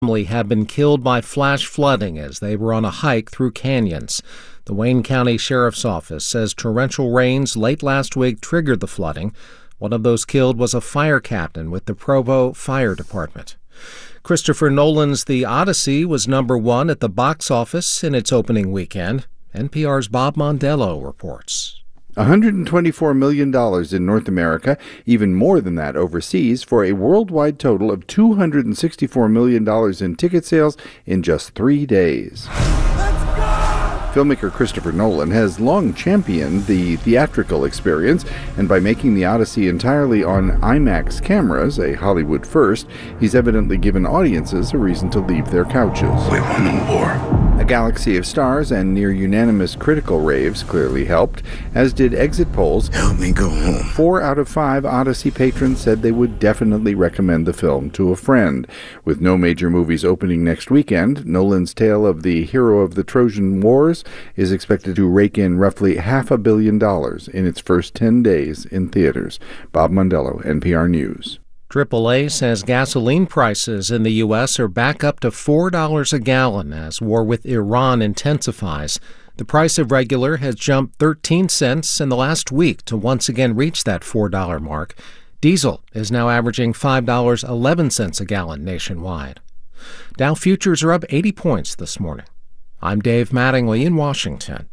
family have been killed by flash flooding as they were on a hike through canyons. The Wayne County Sheriff's Office says torrential rains late last week triggered the flooding. One of those killed was a fire captain with the Provo Fire Department. Christopher Nolan's The Odyssey was #1 at the box office in its opening weekend. NPR's Bob Mondello reports. $124 million in North America, even more than that overseas, for a worldwide total of $264 million in ticket sales in just 3 days. Filmmaker Christopher Nolan has long championed the theatrical experience, and by making The Odyssey entirely on IMAX cameras, a Hollywood first, he's evidently given audiences a reason to leave their couches. We won the war. A galaxy of stars and near-unanimous critical raves clearly helped, as did exit polls. Help me go home. 4 out of 5 Odyssey patrons said they would definitely recommend the film to a friend. With no major movies opening next weekend, Nolan's tale of the hero of the Trojan Wars is expected to rake in roughly $500 million in its first 10 days in theaters. Bob Mondello, NPR News. AAA says gasoline prices in the U.S. are back up to $4 a gallon as war with Iran intensifies. The price of regular has jumped 13 cents in the last week to once again reach that $4 mark. Diesel is now averaging $5.11 a gallon nationwide. Dow futures are up 80 points this morning. I'm Dave Mattingly in Washington.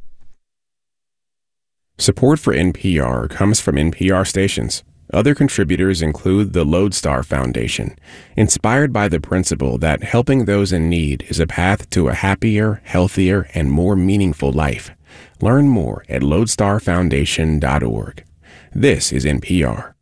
Support for NPR comes from NPR stations. Other contributors include the Lodestar Foundation, inspired by the principle that helping those in need is a path to a happier, healthier, and more meaningful life. Learn more at lodestarfoundation.org. This is NPR.